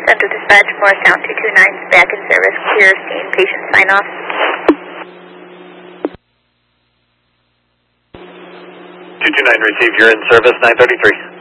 Central Dispatch, Morristown 229 back in service, clear, scene, patient sign off. 229 received, you're in service, 933.